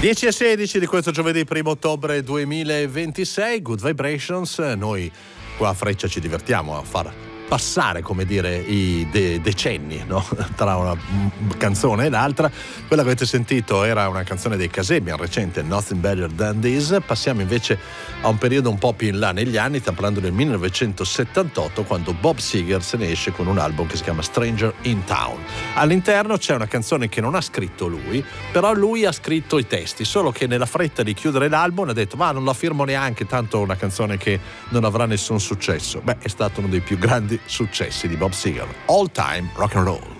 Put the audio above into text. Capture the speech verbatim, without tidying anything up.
dieci e sedici di questo giovedì primo ottobre duemilaventisei, Good Vibrations. Noi qua a Freccia ci divertiamo a far passare, come dire, i de- decenni, no? Tra una canzone e l'altra. Quella che avete sentito era una canzone dei Kasabian recente, Nothing Better Than This. Passiamo invece a un periodo un po' più in là negli anni, stiamo parlando del millenovecentosettantotto, quando Bob Seger se ne esce con un album che si chiama Stranger in Town. All'interno c'è una canzone che non ha scritto lui, però lui ha scritto i testi, solo che nella fretta di chiudere l'album ha detto ma non la firmo neanche, tanto una canzone che non avrà nessun successo. Beh, è stato uno dei più grandi successi di Bob Seger, All Time Rock and Roll.